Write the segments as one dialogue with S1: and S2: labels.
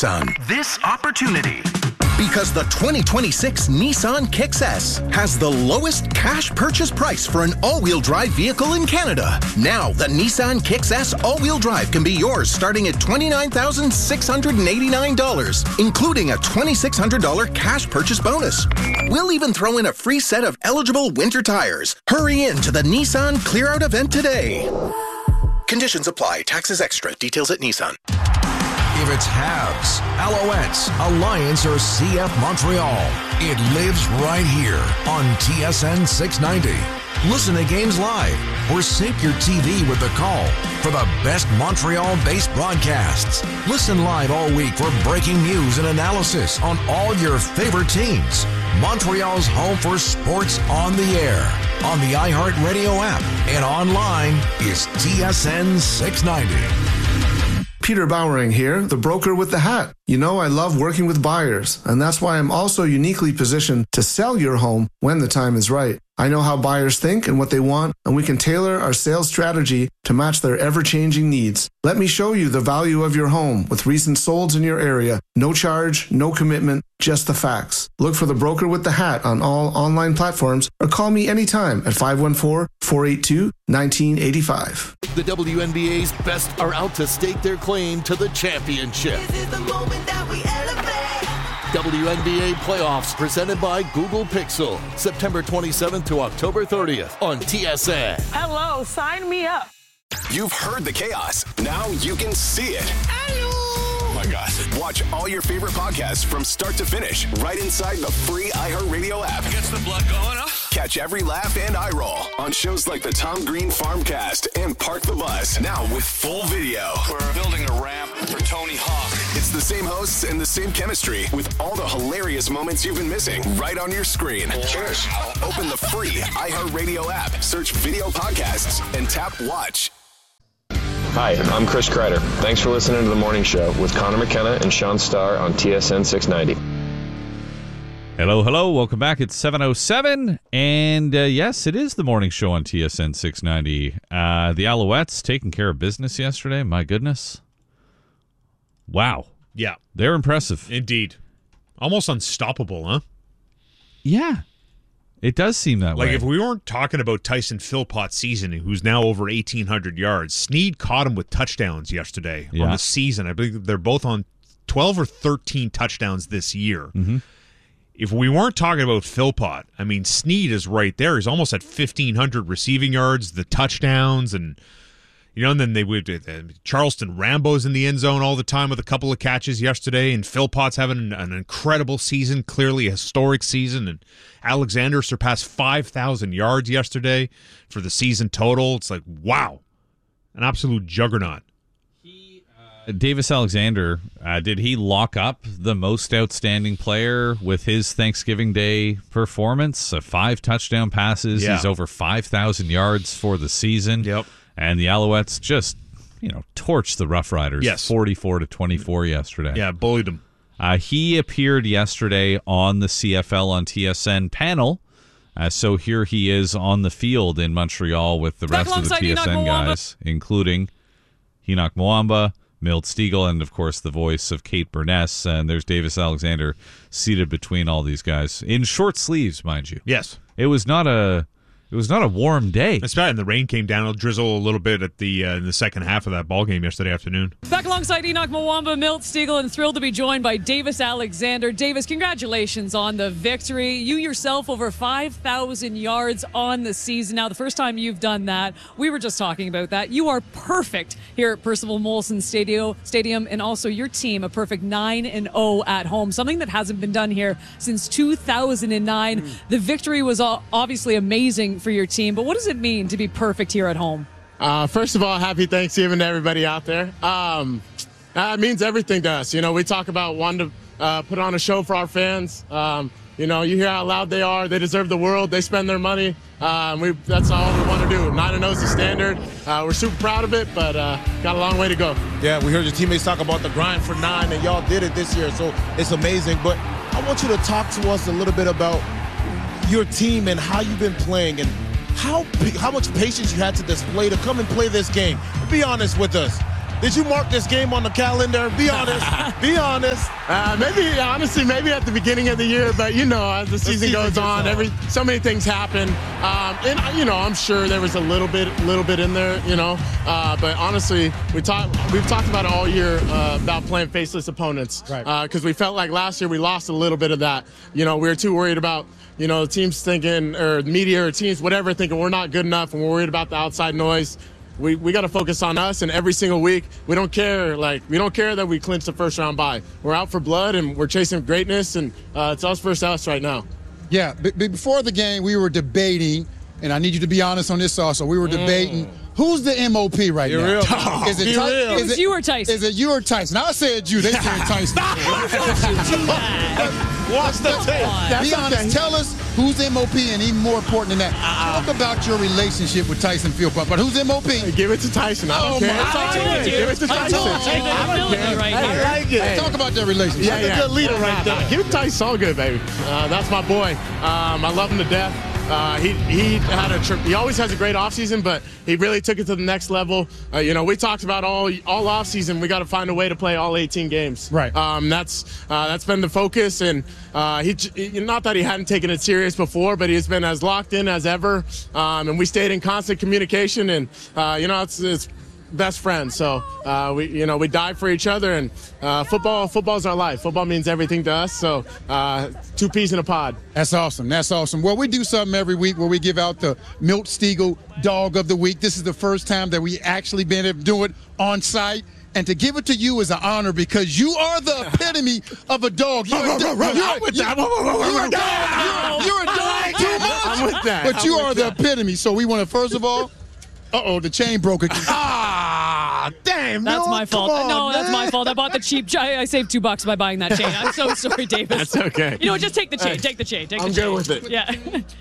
S1: Nissan this opportunity. Because the 2026 Nissan Kicks S has the lowest cash purchase price for an all-wheel drive vehicle in Canada. Now, the Nissan Kicks S all-wheel drive can be yours starting at $29,689, including a $2,600 cash purchase bonus. We'll even throw in a free set of eligible winter tires. Hurry in to the Nissan Clear Out event today. Conditions apply. Taxes extra. Details at Nissan.
S2: If it's Habs, Alouettes, Alliance, or CF Montreal, it lives right here on TSN 690. Listen to games live or sync your TV with the call for the best Montreal-based broadcasts. Listen live all week for breaking news and analysis on all your favorite teams. Montreal's home for sports on the air, on the iHeartRadio app, and online is TSN 690.
S3: Peter Bowering here, the broker with the hat. You know, I love working with buyers, and that's why I'm also uniquely positioned to sell your home when the time is right. I know how buyers think and what they want, and we can tailor our sales strategy to match their ever-changing needs. Let me show you the value of your home with recent solds in your area. No charge, no commitment, just the facts. Look for the broker with the hat on all online platforms or call me anytime at 514-482-1985.
S4: The WNBA's best are out to stake their claim to the championship.
S5: This is the moment that we elevate.
S4: WNBA playoffs presented by Google Pixel. September 27th to October 30th on TSN.
S6: Hello, sign me up.
S7: You've heard the chaos. Now you can see it. Oh my God. Watch all your favorite podcasts from start to finish right inside the free iHeartRadio app.
S8: Gets the blood going, huh?
S7: Catch every laugh and eye roll on shows like the Tom Green Farmcast and Park the Bus. Now with full video.
S8: We're building a ramp for Tony Hawk.
S7: It's the same hosts and the same chemistry with all the hilarious moments you've been missing right on your screen.
S8: Cheers.
S7: Open the free iHeartRadio app, search video podcasts, and tap watch.
S9: Hi, I'm Chris Kreider. Thanks for listening to The Morning Show with Connor McKenna and Sean Starr on TSN 690.
S10: Hello, hello. Welcome back. It's 7:07, and yes, it is The Morning Show on TSN 690. The Alouettes taking care of business yesterday. My goodness. Wow.
S11: Yeah.
S10: They're impressive.
S11: Indeed. Almost unstoppable, huh?
S10: Yeah. It does seem that way.
S11: Like, if we weren't talking about Tyson Philpott's season, who's now over 1,800 yards, Snead caught him with touchdowns yesterday on the season. I believe they're both on 12 or 13 touchdowns this year.
S10: Mm-hmm.
S11: If we weren't talking about Philpott, I mean, Snead is right there. He's almost at 1,500 receiving yards, the touchdowns, and and then they would Charleston Rambo's in the end zone all the time with a couple of catches yesterday, and Philpott's having an incredible season, clearly a historic season, and Alexander surpassed 5,000 yards yesterday for the season total. It's like, wow, an absolute juggernaut.
S10: Davis Alexander, did he lock up the most outstanding player with his Thanksgiving Day performance? 5 touchdown passes.
S11: Yeah.
S10: He's over 5,000 yards for the season.
S11: Yep.
S10: And the Alouettes just, torched the Rough Riders.
S11: Yes.
S10: 44-24 yesterday.
S11: Yeah, bullied them.
S10: He appeared yesterday on the CFL on TSN panel. So here he is on the field in Montreal with the rest of the TSN guys, including Enoch Mwamba, Milt Stegall, and, of course, the voice of Kate Burness. And there's Davis Alexander seated between all these guys in short sleeves, mind you.
S11: Yes.
S10: It was not a warm day.
S11: That's bad, and the rain came down. It'll drizzle a little bit at in the second half of that ball game yesterday afternoon.
S6: Back alongside Enoch Mwamba, Milt Stegall, and thrilled to be joined by Davis Alexander. Davis, congratulations on the victory. You yourself over 5,000 yards on the season. Now, the first time you've done that, we were just talking about that. You are perfect here at Percival Molson Stadium, and also your team a perfect 9-0 at home, something that hasn't been done here since 2009. The victory was obviously amazing for your team, but what does it mean to be perfect here at home?
S12: First of all, happy Thanksgiving to everybody out there. It means everything to us. We talk about wanting to put on a show for our fans. You hear how loud they are. They deserve the world. They spend their money. That's all we want to do. 9-0 is the standard. We're super proud of it, but got a long way to go.
S13: Yeah, we heard your teammates talk about the grind for 9, and y'all did it this year, so it's amazing. But I want you to talk to us a little bit about your team and how you've been playing and how much patience you had to display to come and play this game. Be honest with us. Did you mark this game on the calendar? Be honest. Be honest.
S12: Maybe at the beginning of the year, but as the season goes on, so many things happen. And I'm sure there was a little bit in there, but honestly, we've talked about it all year about playing faceless opponents, right? Because we felt like last year we lost a little bit of that. We were too worried about the teams thinking, or media or teams, whatever, thinking we're not good enough, and we're worried about the outside noise. We got to focus on us, and every single week we don't care. We don't care that we clinched the first round bye. We're out for blood, and we're chasing greatness, and it's us versus us right now.
S14: Yeah, before the game we were debating, and I need you to be honest on this also. We were debating who's the MOP right now.
S12: Real.
S14: Is it
S6: Is it you or Tyson?
S14: Is it you or Tyson? I said you. They said Tyson.
S13: Watch the tape.
S14: Be honest. Tell us who's MOP, and even more important than that, talk about your relationship with Tyson Philpott. But who's MOP?
S12: Give it to Tyson. I don't care. Give it to Tyson.
S6: I
S12: like it.
S14: Hey, talk about their relationship.
S12: That's a good leader right there. Give it to Tyson. All good, baby. That's my boy. I love him to death. He always has a great offseason, but he really took it to the next level. We talked about all offseason. We got to find a way to play all 18 games.
S14: Right.
S12: That's been the focus, and not that he hadn't taken it serious before, but he's been as locked in as ever. And we stayed in constant communication, and it's best friends. So we die for each other, and football's our life. Football means everything to us. So 2 peas in a pod.
S14: That's awesome. Well, we do something every week where we give out the Milt Stegall Dog of the Week. This is the first time that we actually been able to do it on site. And to give it to you is an honor because you are the epitome of a dog. You're a dog too much.
S12: I'm with that.
S14: But you are the epitome. So we want to, first of all, the chain broke again.
S13: Damn.
S6: That's my fault. That's my fault. I bought the cheap. I saved $2 by buying that chain. I'm so sorry, Davis.
S12: That's okay.
S6: Just take the chain. Take the chain.
S12: I'm good with it.
S6: Yeah.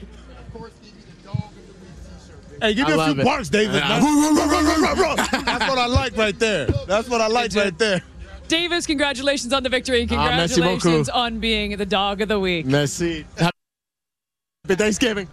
S13: Hey, give me a few barks, Davis. That's what I like right there.
S6: Davis, congratulations on the victory. Congratulations on being the Dog of the Week.
S12: Merci. Happy Thanksgiving.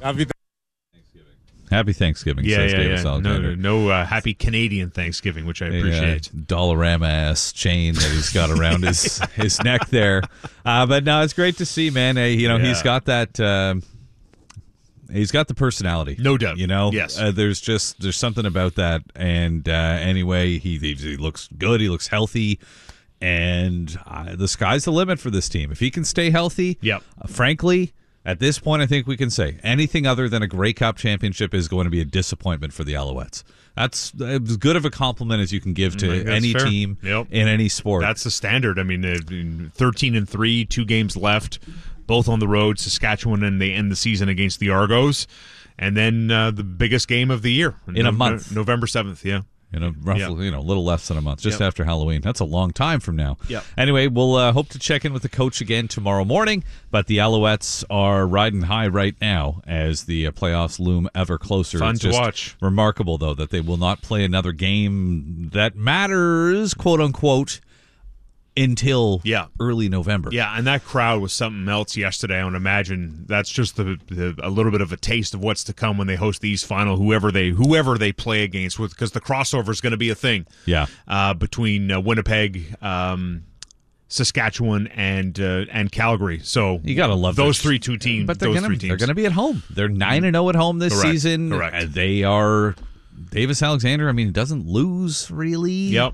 S10: Happy Thanksgiving, says Davis Alexander.
S11: No happy Canadian Thanksgiving, which I appreciate.
S10: Dollarama-ass chain that he's got around his neck there. But no, it's great to see, man. He's got that... he's got the personality.
S11: No doubt.
S10: Yes. There's something about that. And anyway, he looks good. He looks healthy. And the sky's the limit for this team. If he can stay healthy, frankly... At this point, I think we can say anything other than a Grey Cup championship is going to be a disappointment for the Alouettes. That's as good of a compliment as you can give to any team in any sport.
S11: That's the standard. I mean, 13-3, 2 games left, both on the road. Saskatchewan, and they end the season against the Argos. And then the biggest game of the year.
S10: In a month.
S11: November 7th,
S10: Roughly, a little less than a month, just after Halloween. That's a long time from now.
S11: Yep.
S10: Anyway, we'll hope to check in with the coach again tomorrow morning, but the Alouettes are riding high right now as the playoffs loom ever closer.
S11: Fun
S10: it's
S11: to
S10: just
S11: watch.
S10: Remarkable, though, that they will not play another game that matters, quote-unquote, until early November.
S11: Yeah, and that crowd was something else yesterday. I would imagine that's just a little bit of a taste of what's to come when they host the East Final, whoever they play against, because the crossover is going to be a thing.
S10: Yeah,
S11: between Winnipeg, Saskatchewan, and Calgary. So
S10: you gotta love
S11: those two teams.
S10: But they're going to be at home. They're 9-0 at home this season.
S11: Correct.
S10: They are Davis Alexander. I mean, doesn't lose really.
S11: Yep.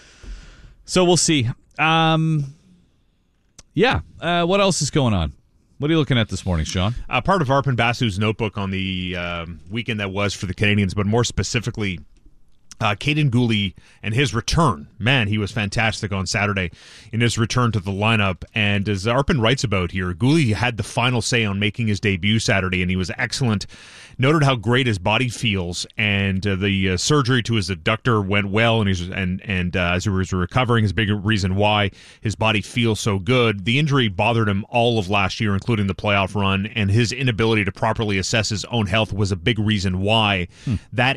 S10: So we'll see. What else is going on? What are you looking at this morning, Sean?
S11: Part of Arpon Basu's notebook on the weekend that was for the Canadians, but more specifically, Caden Gooley and his return. Man, he was fantastic on Saturday in his return to the lineup. And as Arpon writes about here, Gooley had the final say on making his debut Saturday, and he was excellent. Noted how great his body feels, and the surgery to his adductor went well, and as he was recovering, his big reason why his body feels so good. The injury bothered him all of last year, including the playoff run, and his inability to properly assess his own health was a big reason why. That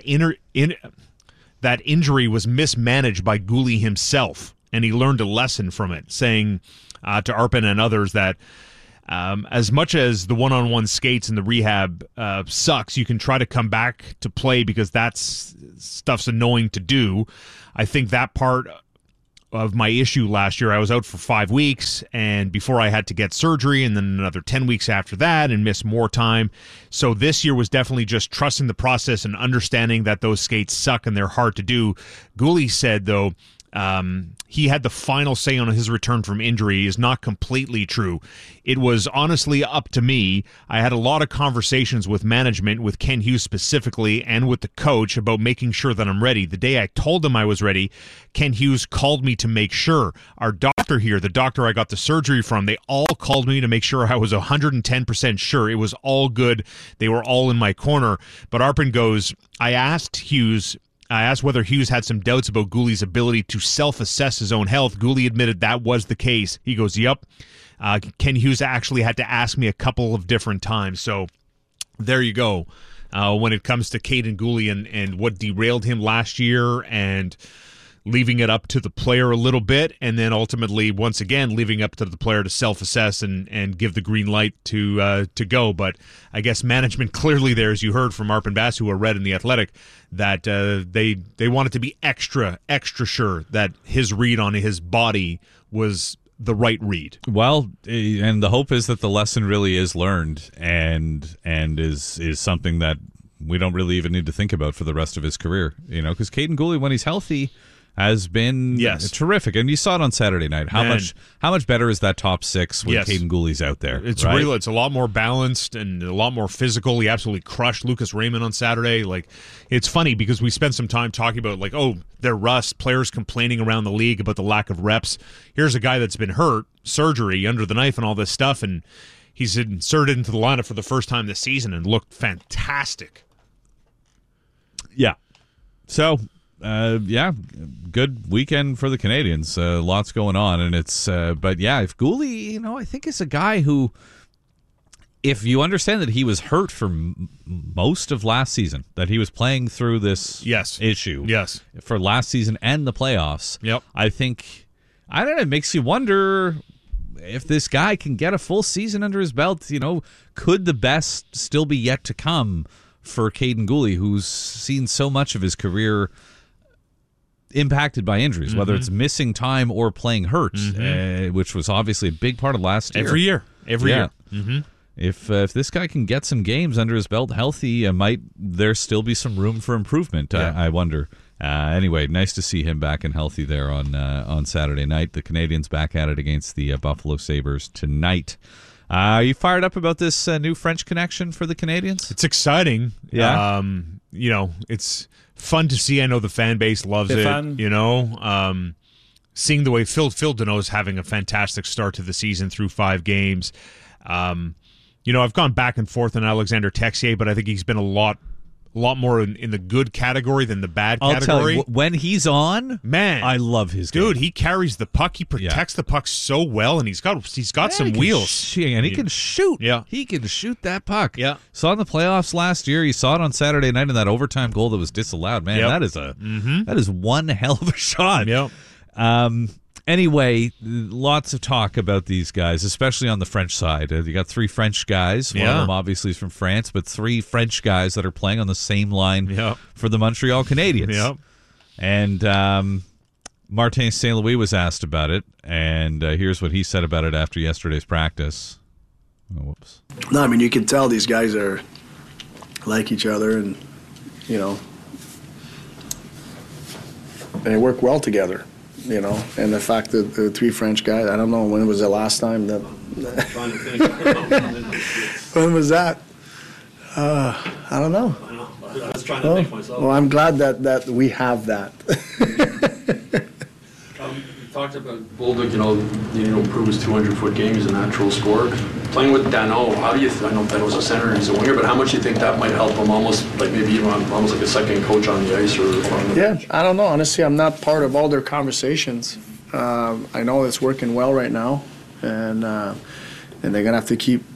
S11: injury was mismanaged by Gooley himself, and he learned a lesson from it, saying to Arpon and others that as much as the one-on-one skates and the rehab sucks, you can try to come back to play because stuff's annoying to do. I think that part of my issue last year, I was out for 5 weeks, and before I had to get surgery, and then another 10 weeks after that, and miss more time. So this year was definitely just trusting the process and understanding that those skates suck and they're hard to do. Guhle said, though, he had the final say on his return from injury is not completely true. It was honestly up to me. I had a lot of conversations with management, with Ken Hughes specifically, and with the coach about making sure that I'm ready. The day I told him I was ready, Ken Hughes called me to make sure. Our doctor here, the doctor I got the surgery from, they all called me to make sure I was 110% sure. It was all good. They were all in my corner. But Arpin goes, I asked whether Hughes had some doubts about Guhle's ability to self-assess his own health. Guhle admitted that was the case. He goes, yep. Ken Hughes actually had to ask me a couple of different times. So there you go. When it comes to Kaiden Guhle and what derailed him last year and leaving it up to the player a little bit, and then ultimately, once again, leaving up to the player to self-assess and give the green light to go. But I guess management clearly there, as you heard from Arpin Bass, who are read in The Athletic, that they wanted to be extra sure that his read on his body was the right read.
S10: Well, and the hope is that the lesson really is learned and is something that we don't really even need to think about for the rest of his career. Because Kaiden Guhle, when he's healthy, has been terrific, and you saw it on Saturday night. How much better is that top six when Kaiden Guhle's out there?
S11: It's real. It's a lot more balanced and a lot more physical. He absolutely crushed Lucas Raymond on Saturday. It's funny because we spent some time talking about their rust, players complaining around the league about the lack of reps. Here's a guy that's been hurt, surgery, under the knife, and all this stuff, and he's inserted into the lineup for the first time this season and looked fantastic.
S10: Yeah. So. Good weekend for the Canadians. Lots going on, and it's but if Guhle, I think is a guy who, if you understand that he was hurt for most of last season, that he was playing through this issue, for last season and the playoffs.
S11: Yep,
S10: I think it makes you wonder if this guy can get a full season under his belt. Could the best still be yet to come for Kaiden Guhle, who's seen so much of his career impacted by injuries, whether it's missing time or playing hurt, which was obviously a big part of last year.
S11: Every year. Mm-hmm.
S10: If this guy can get some games under his belt healthy, might there still be some room for improvement? I wonder. Anyway, nice to see him back and healthy there on Saturday night. The Canadians back at it against the Buffalo Sabres tonight. Are you fired up about this new French connection for the Canadians?
S11: It's exciting.
S10: Yeah.
S11: It's fun to see. I know the fan base loves it. Seeing the way Phil Deneau is having a fantastic start to the season through 5 games. I've gone back and forth on Alexander Texier, but I think he's been a lot more in the good category than the bad category.
S10: I'll tell you, when he's on,
S11: man,
S10: I love his game.
S11: Dude, he carries the puck. He protects the puck so well, and he's got some wheels.
S10: And he can shoot.
S11: Yeah.
S10: He can shoot that puck.
S11: Yeah.
S10: Saw in the playoffs last year. You saw it on Saturday night in that overtime goal that was disallowed. Man, that is one hell of a shot.
S11: Yep.
S10: Anyway, lots of talk about these guys, especially on the French side. You got 3 French guys. One of them obviously is from France, but 3 French guys that are playing on the same line for the Montreal Canadiens.
S11: Yep.
S10: And Martin St. Louis was asked about it, and here's what he said about it after yesterday's practice. Oh, whoops.
S15: No, I mean, you can tell these guys are like each other, and, they work well together. And the fact that the 3 French guys, I don't know, when was the last time that...
S16: Trying to think.
S15: When was that? I don't know.
S16: I know. I was trying to think myself.
S15: Well, I'm glad that we have that.
S16: You talked about Bolduc, improve his 200-foot game. He's a natural scorer. Playing with Danault, I know Danault's a center and he's a winger, but how much do you think that might help him almost like a second coach on the ice?
S15: I don't know. Honestly, I'm not part of all their conversations. I know it's working well right now, and they're going to have to keep,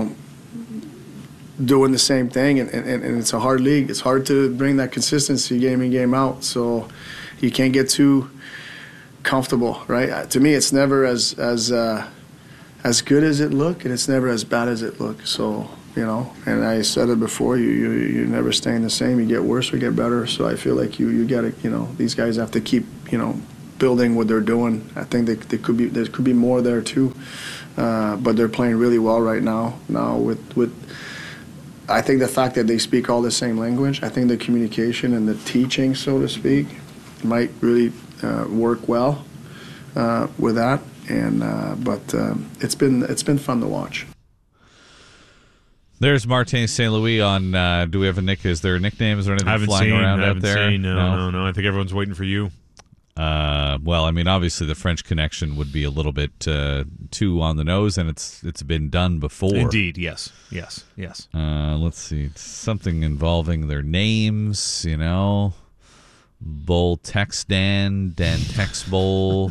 S15: doing the same thing, and it's a hard league. It's hard to bring that consistency game in, game out, so you can't get too comfortable, right? To me, it's never as as good as it look, and it's never as bad as it look. So, you know, and I said it before, you're never staying the same. You get worse or get better. So I feel like you got to, you know, these guys have to keep, you know, building what they're doing. I think there could be more there too, but they're playing really well right now. Now with I think the fact that they speak all the same language, I think the communication and the teaching, so to speak, might really work well with that. And but it's been fun to watch.
S10: There's Martin St. Louis on. Do we have a nick? Is there a nickname? Is there anything flying around out there?
S11: No. I think everyone's waiting for you.
S10: Well, I mean, obviously the French Connection would be a little bit too on the nose, and it's been done before.
S11: Indeed, yes.
S10: Let's see, something involving their names, you know, Bowl Tex Dan Tex Bowl.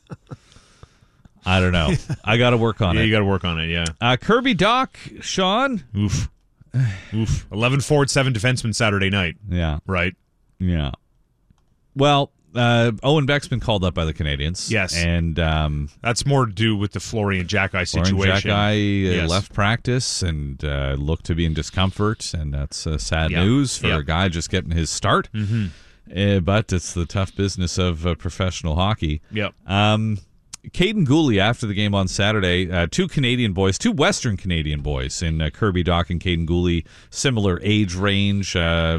S10: I don't know. I got to work on it.
S11: Yeah, you got to work on it. Yeah.
S10: Kirby Doc, Sean.
S11: Oof. 11 forward, 7 defensemen Saturday night.
S10: Yeah.
S11: Right.
S10: Yeah. Well. Owen Beck's been called up by the Canadians.
S11: Yes.
S10: And
S11: that's more to do with the Florian Xhekaj situation.
S10: Florian Xhekaj left practice and looked to be in discomfort, and that's sad news for a guy just getting his start.
S11: Mm-hmm.
S10: But it's the tough business of professional hockey.
S11: Yep.
S10: Caden Gooley, after the game on Saturday, two Western Canadian boys in Kirby Doc and Caden Gooley, similar age range.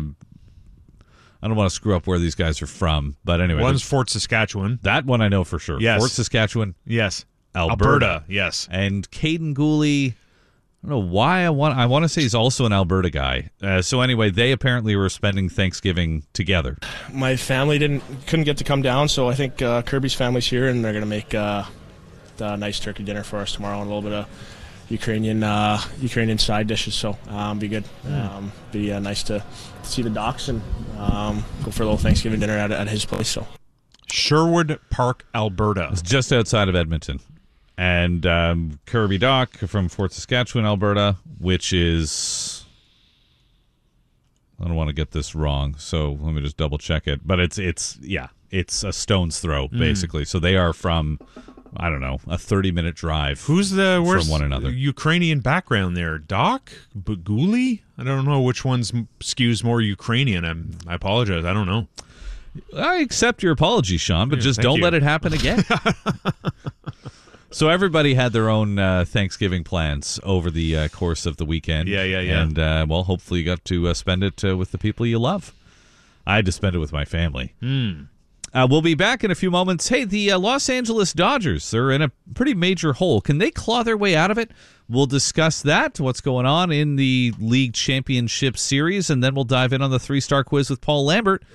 S10: I don't want to screw up where these guys are from, but anyway.
S11: One's Fort Saskatchewan.
S10: That one I know for sure.
S11: Yes.
S10: Fort Saskatchewan.
S11: Yes.
S10: Alberta.
S11: Yes.
S10: And Caden Gooley, I don't know why I want to say he's also an Alberta guy. So anyway, they apparently were spending Thanksgiving together.
S17: My family couldn't get to come down, so I think Kirby's family's here, and they're going to make the nice turkey dinner for us tomorrow and a little bit of Ukrainian side dishes, so be good. Be nice to see the Docs and go for a little Thanksgiving dinner at his place. So,
S11: Sherwood Park, Alberta.
S10: It's just outside of Edmonton. And Kirby Doc from Fort Saskatchewan, Alberta, which is, I don't want to get this wrong, so let me just double check it. But it's a stone's throw basically. So they are from, I don't know, a 30-minute drive.
S11: Where's
S10: from one another?
S11: Ukrainian background there? Doc? Baguli? I don't know which one's skews more Ukrainian. I apologize. I don't know.
S10: I accept your apology, Sean, but just don't let it happen again. So everybody had their own Thanksgiving plans over the course of the weekend.
S11: Yeah.
S10: And, well, hopefully you got to spend it with the people you love. I had to spend it with my family. We'll be back in a few moments. Hey, the Los Angeles Dodgers, they're in a pretty major hole. Can they claw their way out of it? We'll discuss that, what's going on in the League Championship Series, and then we'll dive in on the 3-star quiz with Paul Lambert.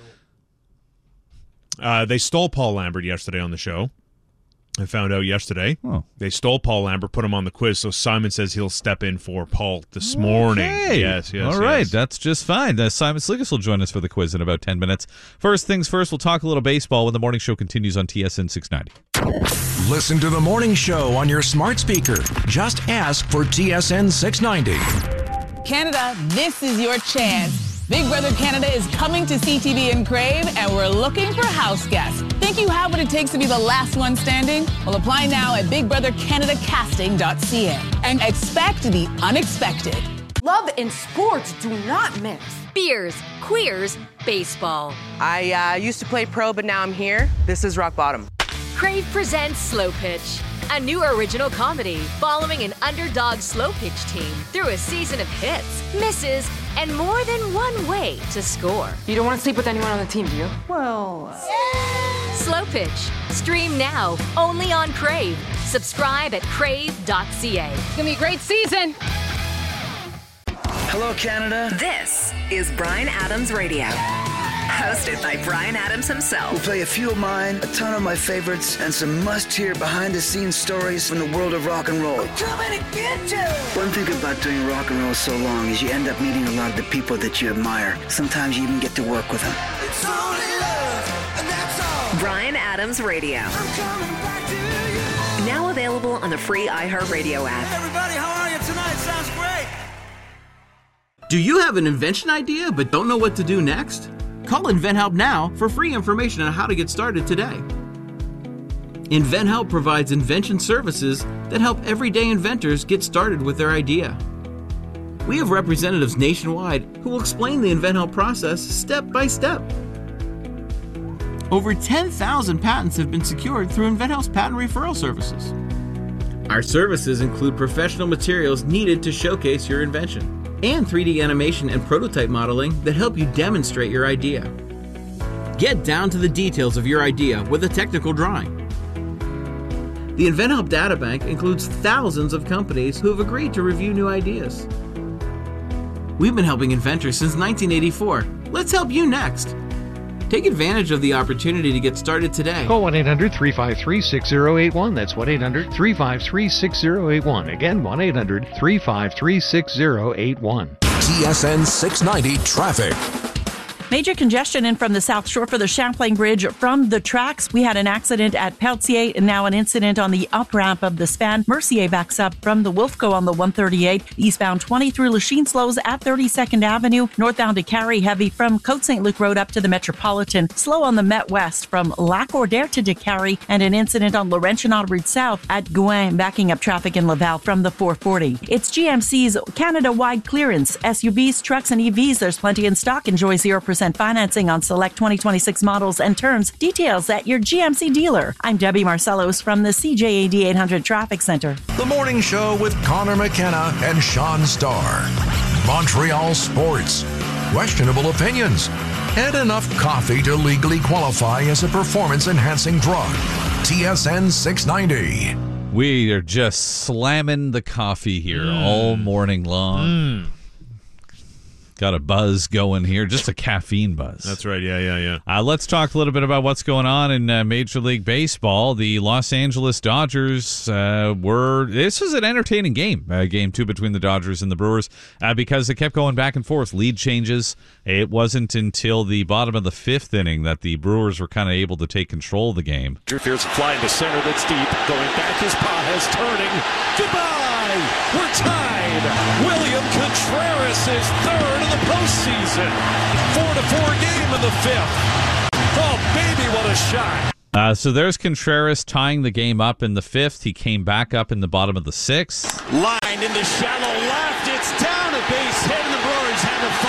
S11: They stole Paul Lambert yesterday on the show. I found out yesterday.
S10: Oh.
S11: They stole Paul Lambert, put him on the quiz, so Simon says he'll step in for Paul this morning. Yes.
S10: All right, that's just fine. Simon Sligas will join us for the quiz in about 10 minutes. First things first, we'll talk a little baseball when the morning show continues on TSN 690.
S2: Listen to the morning show on your smart speaker. Just ask for TSN 690.
S18: Canada, this is your chance. Big Brother Canada is coming to CTV and Crave, and we're looking for house guests. Think you have what it takes to be the last one standing? Well, apply now at BigBrotherCanadaCasting.ca and expect the unexpected.
S19: Love and sports do not mix.
S20: Beers, queers, baseball.
S21: I used to play pro, but now I'm here. This is rock bottom.
S20: Crave presents Slow Pitch, a new original comedy following an underdog slow pitch team through a season of hits, misses, and more than one way to score.
S19: You don't want to sleep with anyone on the team, do you?
S20: Well, Slow Pitch. Stream now, only on Crave. Subscribe at crave.ca.
S19: It's gonna be a great season.
S22: Hello, Canada.
S23: This is Bryan Adams Radio. Hosted by Bryan Adams himself.
S22: We'll play a few of mine, a ton of my favorites, and some must-hear behind-the-scenes stories from the world of rock and roll.
S5: We're coming to get you!
S22: One thing about doing rock and roll so long is you end up meeting a lot of the people that you admire. Sometimes you even get to work with them.
S5: It's only love, and that's all.
S23: Bryan Adams Radio.
S5: I'm coming back to you.
S23: Now available on the free iHeartRadio app.
S5: Hey everybody, how are you tonight? Sounds great.
S24: Do you have an invention idea but don't know what to do next? Call InventHelp now for free information on how to get started today. InventHelp provides invention services that help everyday inventors get started with their idea. We have representatives nationwide who will explain the InventHelp process step by step. Over 10,000 patents have been secured through InventHelp's patent referral services. Our services include professional materials needed to showcase your invention and 3D animation and prototype modeling that help you demonstrate your idea. Get down to the details of your idea with a technical drawing. The InventHelp Databank includes thousands of companies who have agreed to review new ideas. We've been helping inventors since 1984. Let's help you next. Take advantage of the opportunity to get started today.
S1: Call 1-800-353-6081. That's 1-800-353-6081. Again, 1-800-353-6081.
S2: TSN 690 traffic.
S3: Major congestion in from the South Shore for the Champlain Bridge from the tracks. We had an accident at Peltier and now an incident on the up ramp of the span. Mercier backs up from the Wolfco on the 138. Eastbound 20 through Lachine slows at 32nd Avenue. Northbound to Cary heavy from Côte St. Luc Road up to the Metropolitan. Slow on the Met West from Lac Audière to Décarie. And an incident on Laurentian Autoroute South at Gouin, backing up traffic in Laval from the 440. It's GMC's Canada-wide clearance. SUVs, trucks, and EVs, there's plenty in stock. Enjoy 0% financing on select 2026 models and terms. Details at your GMC dealer. I'm Debbie Marcellos from the CJAD 800 Traffic Center.
S2: The Morning Show with Connor McKenna and Sean Starr. Montreal sports, questionable opinions, and enough coffee to legally qualify as a performance-enhancing drug. TSN 690.
S10: We are just slamming the coffee here all morning long. Got a buzz going here, just a caffeine buzz.
S11: That's right, yeah.
S10: Let's talk a little bit about what's going on in Major League Baseball. The Los Angeles Dodgers this was an entertaining game, game 2 between the Dodgers and the Brewers, because it kept going back and forth, lead changes. It wasn't until the bottom of the 5th inning that the Brewers were kind of able to take control of the game.
S4: Here's a fly into center that's deep, going back is Pages turning. Goodbye! We're tied! William Contreras is third in the postseason. 4-4 game in the 5th. Oh, baby, what a shot.
S10: So there's Contreras tying the game up in the 5th. He came back up in the bottom of the 6th.
S4: Line into shallow left. It's down a base hit, and the Brewers have a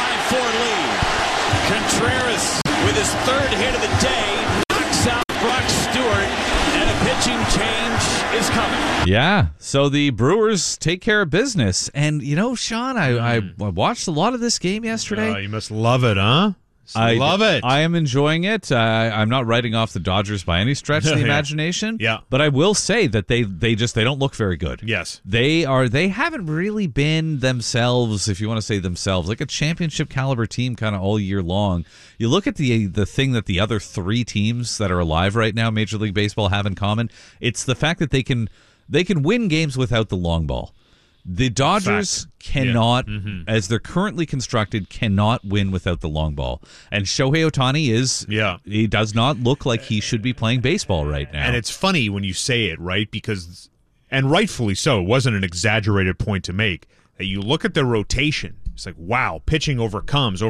S4: 5-4 lead. Contreras, with his 3rd hit of the day, knocks out Brock Stewart, and a pitching change is coming.
S10: Yeah, so the Brewers take care of business. And, you know, Sean, I watched a lot of this game yesterday.
S11: You must love it, huh? I love it.
S10: I am enjoying it. I'm not writing off the Dodgers by any stretch of the imagination.
S11: Yeah.
S10: But I will say that they don't look very good.
S11: Yes.
S10: They haven't really been themselves, if you want to say themselves, like a championship caliber team kind of all year long. You look at the thing that the other 3 teams that are alive right now, Major League Baseball, have in common. It's the fact that they can win games without the long ball. The Dodgers cannot, as they're currently constructed, cannot win without the long ball. And Shohei Ohtani he does not look like he should be playing baseball right now.
S11: And it's funny when you say it, right? Because, and rightfully so, it wasn't an exaggerated point to make, that you look at the rotation, it's like, wow, pitching overcomes.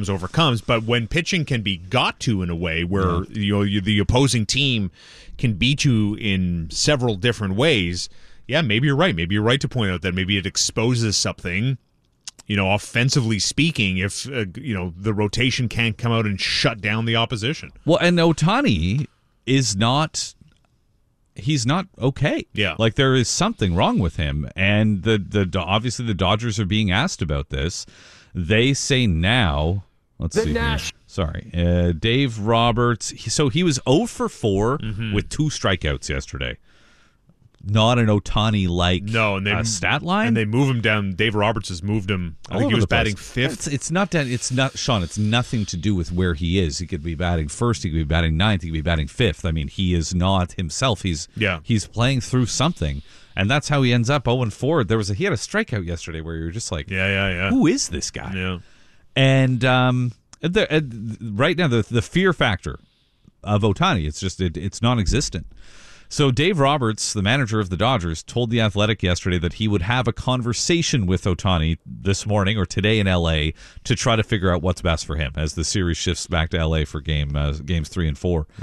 S11: But when pitching can be got to in a way where the opposing team can beat you in several different ways, yeah, maybe you're right. Maybe you're right to point out that maybe it exposes something, offensively speaking, if, the rotation can't come out and shut down the opposition.
S10: Well, and Ohtani is not, he's not okay.
S11: Yeah.
S10: Like there is something wrong with him. And obviously the Dodgers are being asked about this. They say now, let's see here. Sorry. Dave Roberts. So he was 0 for 4 with 2 strikeouts yesterday. Not an Ohtani-like stat line.
S11: And they move him down. Dave Roberts has moved him. I think he was batting 5th.
S10: It's not that. It's not, Sean, it's nothing to do with where he is. He could be batting 1st. He could be batting 9th. He could be batting 5th. I mean, he is not himself. He's playing through something. And that's how he ends up 0-4. He had a strikeout yesterday where you were just like, who is this guy?
S11: Yeah.
S10: And right now, the fear factor of Ohtani, it's non-existent. So Dave Roberts, the manager of the Dodgers, told The Athletic yesterday that he would have a conversation with Ohtani this morning or today in L.A. to try to figure out what's best for him as the series shifts back to L.A. for games 3 and 4.
S11: Yep.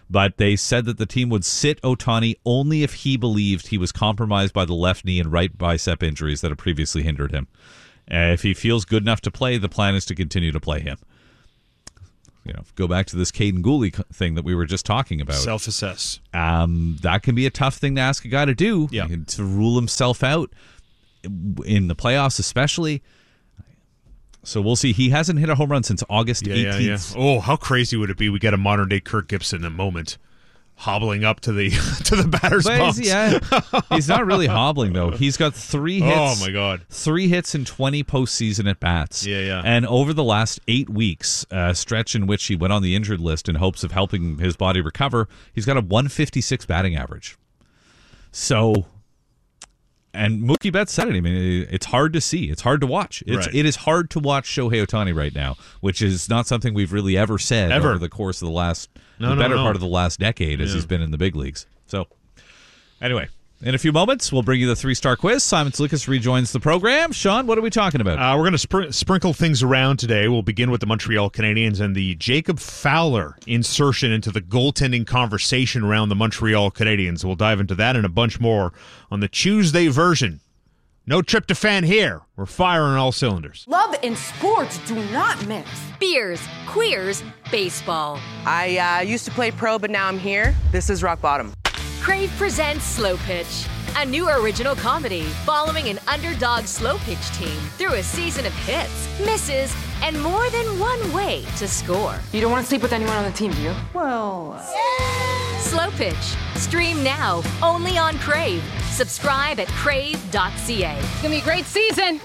S10: But they said that the team would sit Ohtani only if he believed he was compromised by the left knee and right bicep injuries that have previously hindered him. If he feels good enough to play, the plan is to continue to play him. Go back to this Caden Gooley thing that we were just talking about.
S11: Self-assess.
S10: That can be a tough thing to ask a guy to do, to rule himself out in the playoffs especially. So we'll see. He hasn't hit a home run since August 18th.
S11: Yeah. Oh, how crazy would it be? We get a modern-day Kirk Gibson in a moment. Hobbling up to the batter's box.
S10: He's not really hobbling though. He's got 3 hits.
S11: Oh my God!
S10: 3 hits in 20 postseason at bats.
S11: Yeah.
S10: And over the last 8 weeks, a stretch in which he went on the injured list in hopes of helping his body recover, he's got a 156 batting average. So, and Mookie Betts said it. I mean, it's hard to see. It's hard to watch. It is hard to watch Shohei Ohtani right now, which is not something we've really ever said over the course of the last. Part of the last decade as he's been in the big leagues. So, anyway, in a few moments, we'll bring you the 3-star quiz. Simon Tsoukalas rejoins the program. Sean, what are we talking about?
S11: We're going to sprinkle things around today. We'll begin with the Montreal Canadiens and the Jacob Fowler insertion into the goaltending conversation around the Montreal Canadiens. We'll dive into that and a bunch more on the Tuesday version. No tryptophan here. We're firing all cylinders.
S19: Love and sports do not mix.
S20: Beers, queers, baseball.
S21: I used to play pro, but now I'm here. This is Rock Bottom.
S20: Crave presents Slow Pitch, a new original comedy following an underdog slow pitch team through a season of hits, misses, and more than one way to score.
S19: You don't want to sleep with anyone on the team, do you?
S20: Well, Slow Pitch. Stream now, only on Crave. Subscribe at crave.ca.
S19: It's gonna be a great season.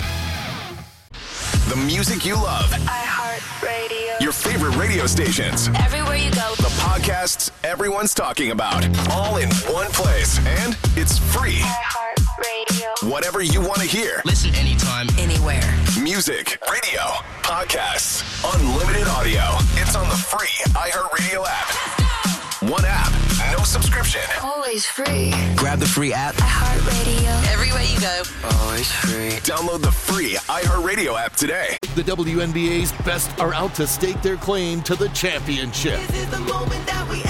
S2: The music you love.
S1: iHeartRadio.
S2: Your favorite radio stations.
S1: Everywhere you go.
S2: The podcasts everyone's talking about. All in one place. And it's free.
S1: iHeartRadio.
S2: Whatever you want to hear.
S1: Listen anytime, anywhere.
S2: Music, radio, podcasts, unlimited audio. It's on the free iHeartRadio app. One app, no subscription.
S1: Always free.
S2: Grab the free app.
S1: iHeartRadio. Everywhere you go. Always free.
S2: Download the free iHeartRadio app today.
S7: The WNBA's best are out to stake their claim to the championship.
S5: This is the moment that we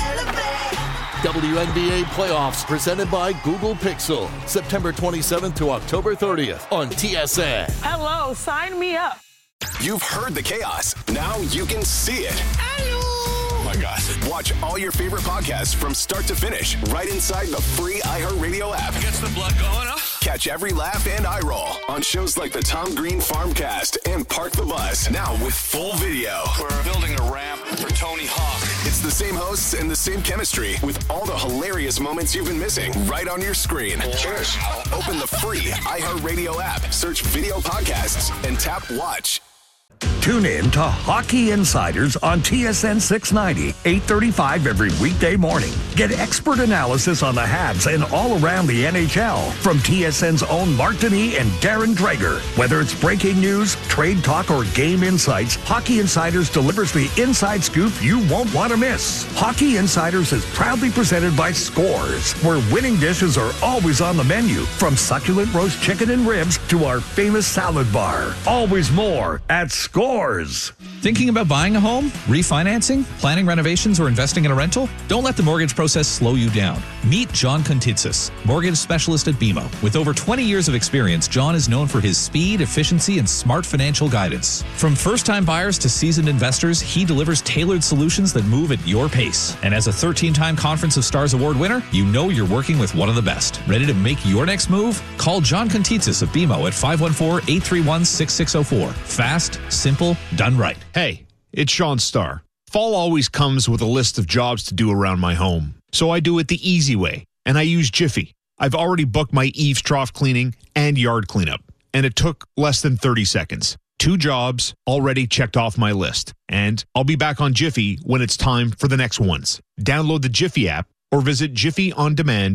S5: elevate.
S7: WNBA playoffs presented by Google Pixel. September 27th to October 30th on TSN.
S18: Hello, sign me up.
S2: You've heard the chaos. Now you can see it. Oh my God. Watch all your favorite podcasts from start to finish right inside the free iHeartRadio app.
S5: Gets the blood going, huh?
S2: Catch every laugh and eye roll on shows like the Tom Green Farmcast and Park the Bus. Now with full video.
S4: We're building a ramp for Tony Hawk.
S2: It's the same hosts and the same chemistry with all the hilarious moments you've been missing right on your screen.
S4: Cheers.
S2: Open the free iHeartRadio app, search video podcasts, and tap watch.
S8: Tune in to Hockey Insiders on TSN 690, 8:35 every weekday morning. Get expert analysis on the Habs and all around the NHL from TSN's own Mark Denis and Darren Dreger. Whether it's breaking news, trade talk, or game insights, Hockey Insiders delivers the inside scoop you won't want to miss. Hockey Insiders is proudly presented by Scores, where winning dishes are always on the menu, from succulent roast chicken and ribs to our famous salad bar. Always more at Scores.
S9: Thinking about buying a home, refinancing, planning renovations, or investing in a rental? Don't let the mortgage process slow you down. Meet John Kontitsis, mortgage specialist at BMO. With over 20 years of experience, John is known for his speed, efficiency, and smart financial guidance. From first-time buyers to seasoned investors, he delivers tailored solutions that move at your pace. And as a 13-time Conference of Stars Award winner, you know you're working with one of the best. Ready to make your next move? Call John Kontitsis of BMO at 514-831-6604. Fast, simple, done right.
S11: Hey, it's Sean Starr. Fall always comes with a list of jobs to do around my home. So I do it the easy way, and I use Jiffy. I've already booked my eaves trough cleaning and yard cleanup, and it took less than 30 seconds. 2 jobs already checked off my list, and I'll be back on Jiffy when it's time for the next ones. Download the Jiffy app or visit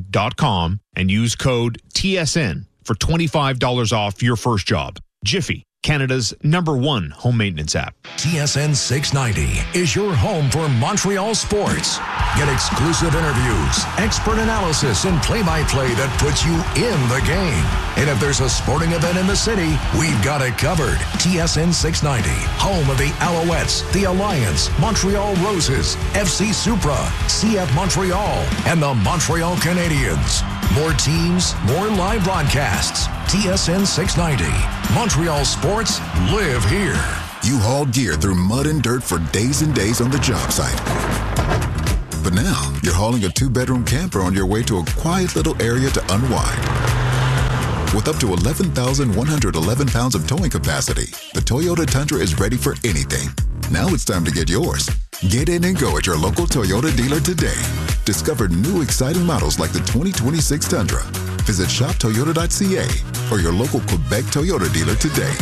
S11: jiffyondemand.com and use code TSN for $25 off your first job. Jiffy, Canada's #1 home maintenance app.
S2: TSN 690 is your home for Montreal sports. Get exclusive interviews, expert analysis, and play-by-play that puts you in the game. And if there's a sporting event in the city, we've got it covered. TSN 690, home of the Alouettes, the Alliance, Montreal Roses, FC Supra, CF Montreal, and the Montreal Canadiens. More teams, more live broadcasts. TSN 690. Montreal sports live here.
S6: You hauled gear through mud and dirt for days and days on the job site. But now, you're hauling a 2-bedroom camper on your way to a quiet little area to unwind. With up to 11,111 pounds of towing capacity, the Toyota Tundra is ready for anything. Now it's time to get yours. Get in and go at your local Toyota dealer today. Discover new exciting models like the 2026 Tundra. Visit shoptoyota.ca or your local Quebec Toyota dealer today.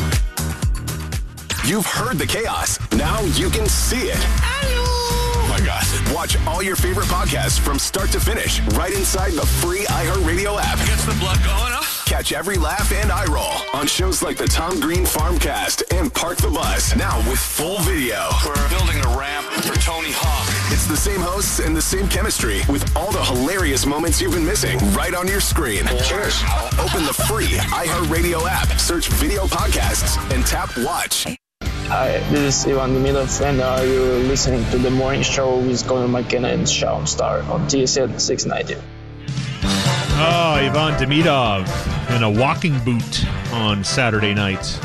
S12: You've heard the chaos. Now you can see it. Oh my gosh. Watch all your favorite podcasts from start to finish right inside the free iHeartRadio app.
S5: Gets the blood going, huh?
S12: Catch every laugh and eye roll on shows like the Tom Green Farmcast and Park the Bus. Now with full video.
S5: We're building a ramp for Tony Hawk.
S12: It's the same hosts and the same chemistry with all the hilarious moments you've been missing right on your screen. Cheers. Open the free iHeartRadio app, search video podcasts, and tap watch.
S13: Hi, this is Ivan Demidov, and you're listening to The Morning Show with Conor McKenna and Sean Starr on TSN 690.
S11: Oh, Ivan Demidov in a walking boot on Saturday night.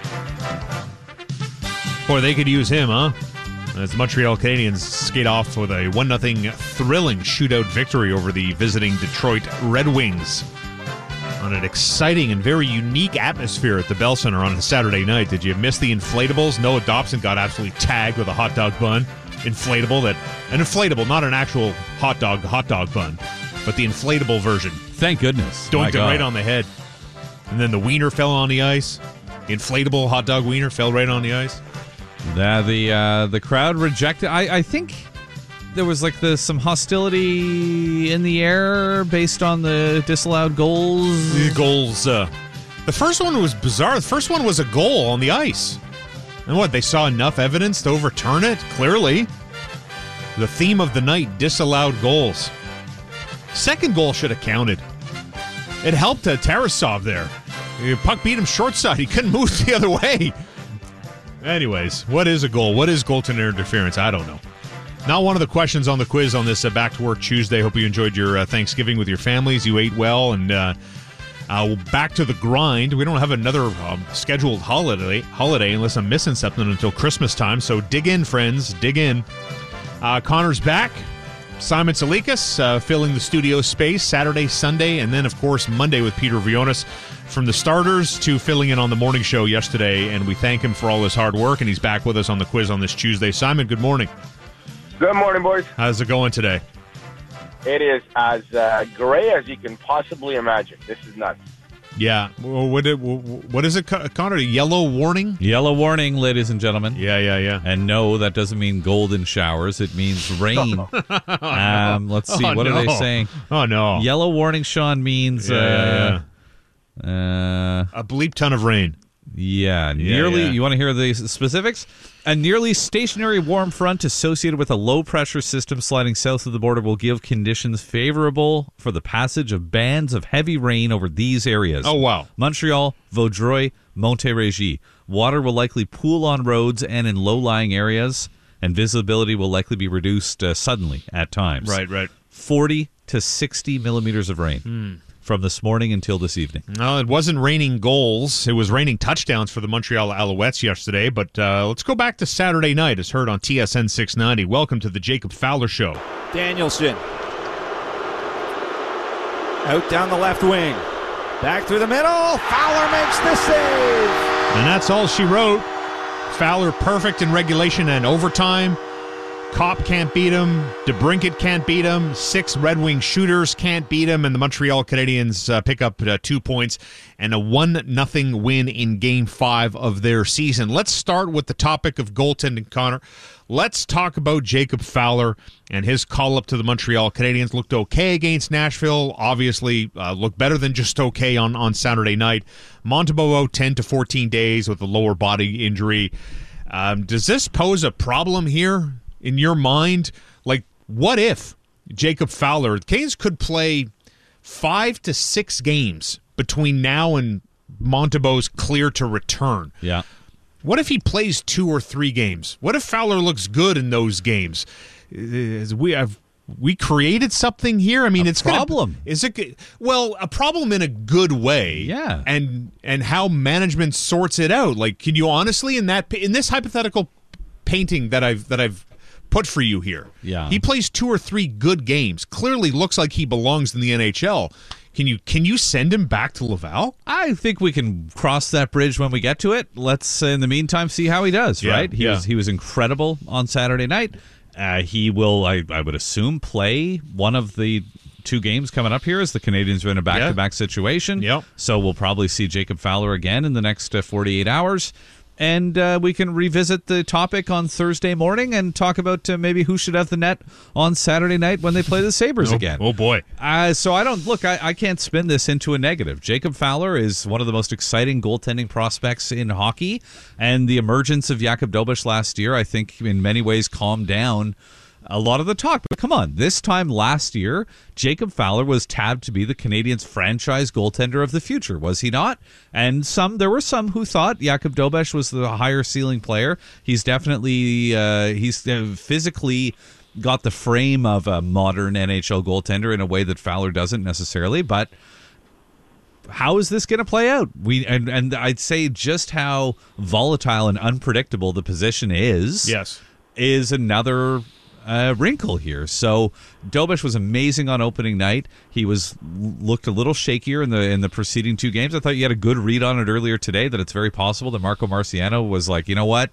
S11: Boy, they could use him, huh? As Montreal Canadiens skate off with a 1-0 thrilling shootout victory over the visiting Detroit Red Wings on an exciting and very unique atmosphere at the Bell Center on a Saturday night. Did you miss the inflatables? Noah Dobson got absolutely tagged with a hot dog bun. An inflatable, not an actual hot dog bun, but the inflatable version.
S10: Thank goodness.
S11: Dunked it right on the head. And then the wiener fell on the ice. The inflatable hot dog wiener fell right on the ice.
S10: The crowd rejected. I think there was some hostility in the air based on the disallowed goals.
S11: The goals. The first one was bizarre. The first one was a goal on the ice. And what, they saw enough evidence to overturn it? Clearly. The theme of the night, disallowed goals. Second goal should have counted. It helped Tarasov there. The puck beat him short side. He couldn't move the other way. Anyways, what is a goal? What is goaltender interference? I don't know. Not one of the questions on the quiz on this Back to Work Tuesday. Hope you enjoyed your Thanksgiving with your families. You ate well, and back to the grind. We don't have another scheduled holiday unless I'm missing something until Christmas time. So dig in, friends. Dig in. Connor's back. Simon Salikas filling the studio space Saturday, Sunday, and then, of course, Monday with Peter Vionis. From the starters to filling in on the morning show yesterday, and we thank him for all his hard work, and he's back with us on the quiz on this Tuesday. Simon, good morning.
S14: Good morning, boys.
S11: How's it going today?
S14: It is as gray as you can possibly imagine. This is nuts.
S11: Yeah. What is it, Connor? Yellow warning?
S10: Yellow warning, ladies and gentlemen.
S11: Yeah.
S10: And no, that doesn't mean golden showers. It means rain. Let's see. What are they saying?
S11: Oh, no.
S10: Yellow warning, Sean, means...
S11: a bleep ton of rain.
S10: Yeah, nearly. You want to hear the specifics? A nearly stationary warm front associated with a low-pressure system sliding south of the border will give conditions favorable for the passage of bands of heavy rain over these areas.
S11: Oh, wow.
S10: Montreal, Vaudreuil, Montérégie. Water will likely pool on roads and in low-lying areas, and visibility will likely be reduced suddenly at times.
S11: Right.
S10: 40 to 60 millimeters of rain. From this morning until this evening.
S11: No, it wasn't raining goals. It was raining touchdowns for the Montreal Alouettes yesterday. But let's go back to Saturday night as heard on TSN 690. Welcome to the Jacob Fowler Show.
S25: Danielson. Out down the left wing. Back through the middle. Fowler makes the save.
S11: And that's all she wrote. Fowler perfect in regulation and overtime. Kopp can't beat him. DeBrincat can't beat him. 6 Red Wing shooters can't beat him. And the Montreal Canadiens pick up 2 points and a 1-0 win in Game 5 of their season. Let's start with the topic of goaltending, Connor. Let's talk about Jacob Fowler and his call-up to the Montreal Canadiens. Looked okay against Nashville. Obviously, looked better than just okay on Saturday night. Montembeault out 10 to 14 days with a lower body injury. Does this pose a problem here in your mind? Like, what if Jacob Fowler, the Canadiens could play 5 to 6 games between now and Montembeault's clear to return?
S10: Yeah.
S11: What if he plays 2 or 3 games? What if Fowler looks good in those games? We created something here. I mean, it's a problem. Is it a problem in a good way?
S10: Yeah.
S11: And how management sorts it out. Like, can you honestly in this hypothetical painting that I've put for you here?
S10: Yeah.
S11: He plays 2 or 3 good games. Clearly looks like he belongs in the NHL. Can you send him back to Laval?
S10: I think we can cross that bridge when we get to it. Let's, in the meantime, see how he does, right? He was incredible on Saturday night. He will, I would assume, play one of the 2 games coming up here as the Canadiens are in a back-to-back situation.
S11: Yep.
S10: So we'll probably see Jacob Fowler again in the next 48 hours. And we can revisit the topic on Thursday morning and talk about maybe who should have the net on Saturday night when they play the Sabres again.
S11: Oh, boy.
S10: So I can't spin this into a negative. Jacob Fowler is one of the most exciting goaltending prospects in hockey. And the emergence of Jakub Dobeš last year, I think, in many ways calmed down a lot of the talk. But come on, this time last year, Jacob Fowler was tabbed to be the Canadiens' franchise goaltender of the future, was he not? And there were some who thought Jakub Dobeš was the higher ceiling player. He's definitely he's physically got the frame of a modern NHL goaltender in a way that Fowler doesn't necessarily. But how is this going to play out? And I'd say just how volatile and unpredictable the position is.
S11: Yes,
S10: is another wrinkle here. So Dobeš was amazing on opening night. He looked a little shakier in the preceding 2 games. I thought you had a good read on it earlier today that it's very possible that Marco Marciano was like, you know what?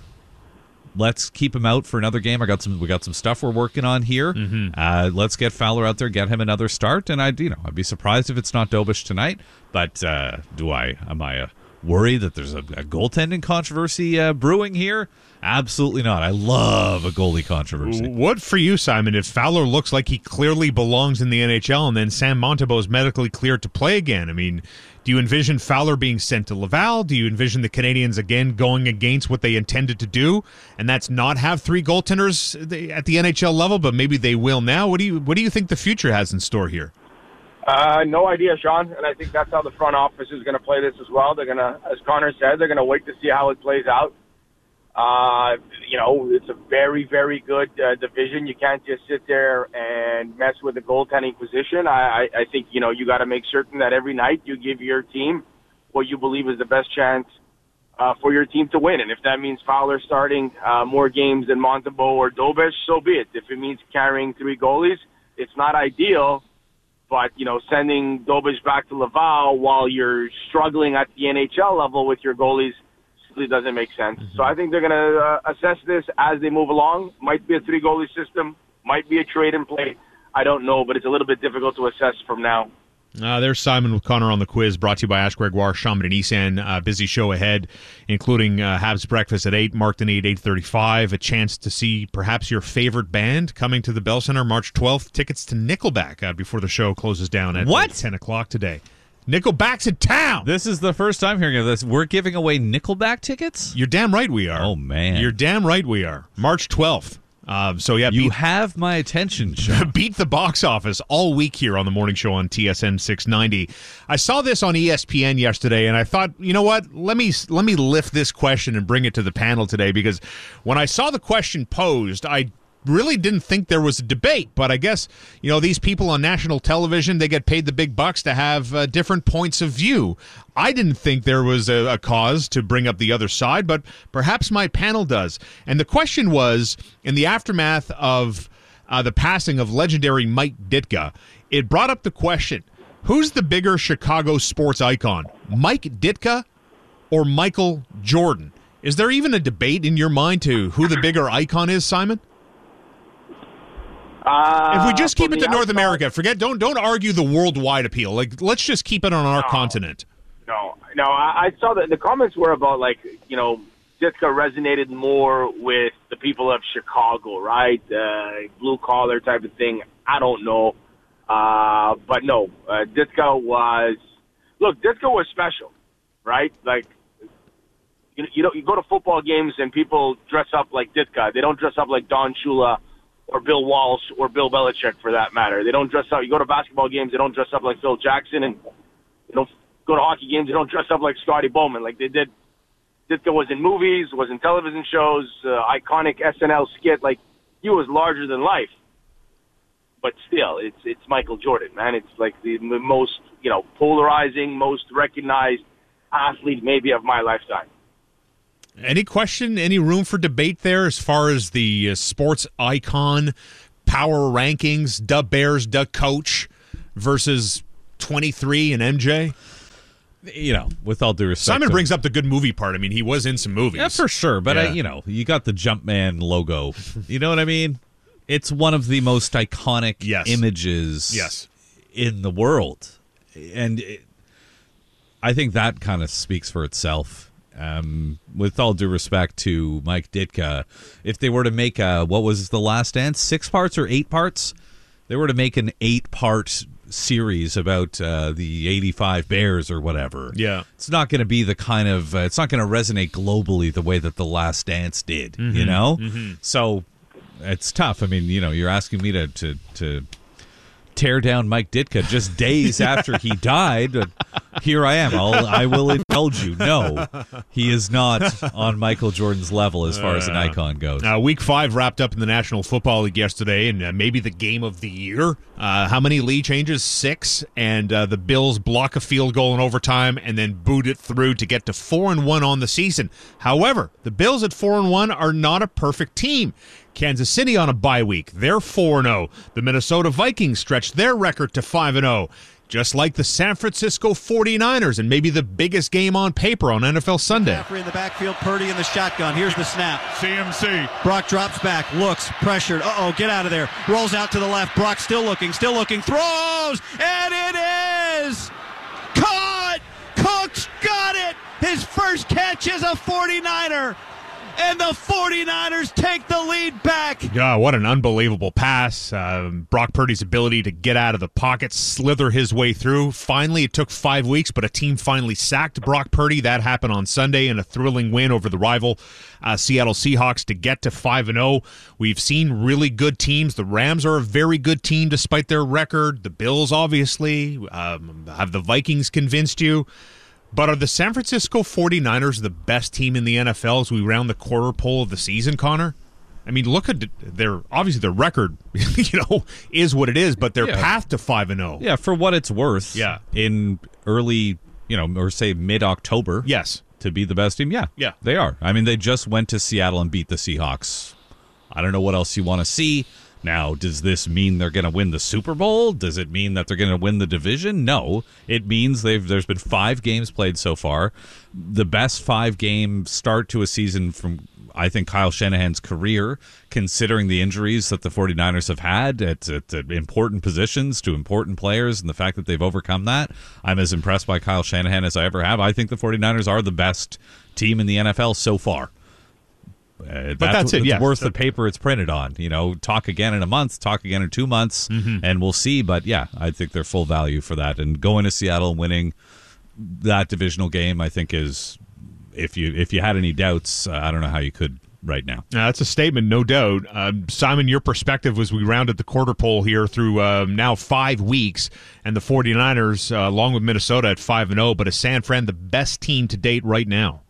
S10: Let's keep him out for another game. We got some stuff we're working on here.
S11: Mm-hmm.
S10: Let's get Fowler out there, get him another start. And I'd be surprised if it's not Dobeš tonight. But am I worried that there's a goaltending controversy brewing here? Absolutely not. I love a goalie controversy.
S11: What for you, Simon, if Fowler looks like he clearly belongs in the NHL and then Sam Montembeault is medically cleared to play again? I mean, do you envision Fowler being sent to Laval? Do you envision the Canadiens again going against what they intended to do, and that's not have 3 goaltenders at the NHL level, but maybe they will now? What do you think the future has in store here?
S14: No idea, Sean, and I think that's how the front office is going to play this as well. They're going to, as Connor said, they're going to wait to see how it plays out. It's a very, very good division. You can't just sit there and mess with the goaltending position. I think, you got to make certain that every night you give your team what you believe is the best chance for your team to win. And if that means Fowler starting more games than Montembeault or Dobeš, so be it. If it means carrying 3 goalies, it's not ideal. But, sending Dobeš back to Laval while you're struggling at the NHL level with your goalies simply doesn't make sense. Mm-hmm. So I think they're going to assess this as they move along. Might be a 3-goalie system, might be a trade and play. I don't know, but it's a little bit difficult to assess from now.
S11: There's Simon with Connor on the quiz, brought to you by Ash Gregoire, Shaman and Nissan. Busy show ahead, including Habs Breakfast at 8, Mark Denis at 8:35. A chance to see perhaps your favorite band coming to the Bell Center March 12th. Tickets to Nickelback before the show closes down at 10 o'clock today. Nickelback's in town!
S10: This is the first time hearing of this. We're giving away Nickelback tickets?
S11: You're damn right we are.
S10: Oh, man.
S11: You're damn right we are. March 12th.
S10: You have my attention, Sean.
S11: Beat the box office all week here on the morning show on TSN 690. I saw this on ESPN yesterday, and I thought, you know what? Let me lift this question and bring it to the panel today, because when I saw the question posed, I really didn't think there was a debate, but I guess, these people on national television, they get paid the big bucks to have different points of view. I didn't think there was a cause to bring up the other side, but perhaps my panel does. And the question was, in the aftermath of the passing of legendary Mike Ditka, it brought up the question, who's the bigger Chicago sports icon, Mike Ditka or Michael Jordan? Is there even a debate in your mind to who the bigger icon is, Simon? If we just keep it to North America, don't argue the worldwide appeal. Like, let's just keep it on our continent.
S14: No. I saw that the comments were about, like, you know, Ditka resonated more with the people of Chicago, right? Blue collar type of thing. I don't know. But no, Ditka was special, right? Like, you go to football games and people dress up like Ditka. They don't dress up like Don Shula or Bill Walsh or Bill Belichick, for that matter. They don't dress up. You go to basketball games, they don't dress up like Phil Jackson, and you don't go to hockey games, they don't dress up like Scotty Bowman like they did. Ditka was in movies, was in television shows, iconic SNL skit. Like, he was larger than life. But still, it's Michael Jordan, man. It's like the most, polarizing, most recognized athlete maybe of my lifetime.
S11: Any question, any room for debate there as far as the sports icon power rankings, the Bears, the coach versus 23 and MJ?
S10: With all due respect.
S11: Simon brings up the good movie part. I mean, he was in some movies.
S10: Yeah, for sure. But, you got the Jumpman logo. You know what I mean? It's one of the most iconic images in the world. And I think that kind of speaks for itself. With all due respect to Mike Ditka, if they were to make what was The Last Dance, 6 parts or 8 parts? They were to make an 8-part series about the 85 Bears or whatever.
S11: Yeah.
S10: It's not going to be the kind of, it's not going to resonate globally the way that The Last Dance did,
S11: Mm-hmm.
S10: So it's tough. I mean, you're asking me to tear down Mike Ditka just days after he died. But here I am. I will indulge you. No, he is not on Michael Jordan's level as far as an icon goes.
S11: Week 5 wrapped up in the National Football League yesterday, and maybe the game of the year. How many lead changes? 6. And the Bills block a field goal in overtime and then boot it through to get to 4-1 on the season. However, the Bills at 4-1 are not a perfect team. Kansas City on a bye week. They're 4-0. The Minnesota Vikings stretched their record to 5-0. Just like the San Francisco 49ers, and maybe the biggest game on paper on NFL Sunday.
S25: McCaffrey in the backfield, Purdy in the shotgun. Here's the snap.
S11: CMC.
S25: Brock drops back, looks, pressured. Get out of there. Rolls out to the left. Brock still looking, throws, and it is caught. Cook's got it. His first catch as a 49er. And the 49ers take the lead back.
S11: Yeah, what an unbelievable pass. Brock Purdy's ability to get out of the pocket, slither his way through. Finally, it took 5 weeks, but a team finally sacked Brock Purdy. That happened on Sunday in a thrilling win over the rival Seattle Seahawks to get to 5-0. We've seen really good teams. The Rams are a very good team despite their record. The Bills, obviously. Have the Vikings convinced you? But are the San Francisco 49ers the best team in the NFL as we round the quarter pole of the season, Connor? I mean, look at their record, is what it is, but their path to 5-0.
S10: Yeah, for what it's worth.
S11: Yeah.
S10: In early, or say mid-October.
S11: Yes.
S10: To be the best team. Yeah.
S11: Yeah.
S10: They are. I mean, they just went to Seattle and beat the Seahawks. I don't know what else you want to see. Now, does this mean they're going to win the Super Bowl? Does it mean that they're going to win the division? No. It means there's been 5 games played so far. The best 5-game start to a season from, I think, Kyle Shanahan's career, considering the injuries that the 49ers have had at important positions to important players and the fact that they've overcome that. I'm as impressed by Kyle Shanahan as I ever have. I think the 49ers are the best team in the NFL so far.
S11: But that's it.
S10: It's
S11: yes.
S10: worth the paper it's printed on. Talk again in a month, talk again in 2 months, and we'll see. But yeah, I think they're full value for that. And going to Seattle and winning that divisional game, I think is, if you had any doubts, I don't know how you could right now.
S11: That's a statement, no doubt. Simon, your perspective was we rounded the quarter pole here through now 5 weeks, and the 49ers, along with Minnesota, at 5-0, but is San Fran the best team to date right now?